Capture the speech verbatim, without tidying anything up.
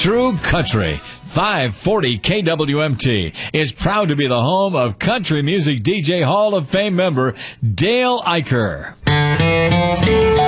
True Country. five forty K W M T is proud to be the home of country music D J Hall of Fame member Dale Eicher.